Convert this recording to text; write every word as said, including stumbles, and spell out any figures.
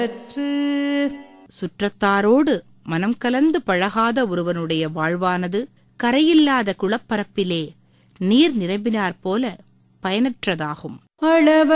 சுற்றத்தாரோடு மனம் கலந்து பழகாத ஒருவனுடைய வாழ்வானது கரையில்லாத குளப்பரப்பிலே நீர் நிரம்பினாற் போல பயனற்றதாகும்.